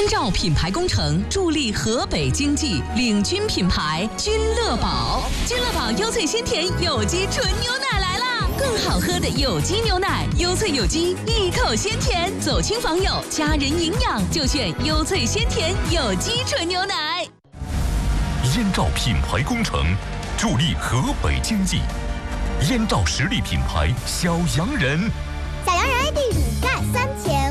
燕赵品牌工程助力河北经济，领军品牌君乐宝。君乐宝优萃鲜甜有机纯牛奶来啦！更好喝的有机牛奶，优萃有机，一口鲜甜，走亲访友，家人营养就选优萃鲜甜有机纯牛奶。 燕赵品牌工程助力河北经济，燕赵实力品牌小洋人。 小洋人第5盖3000。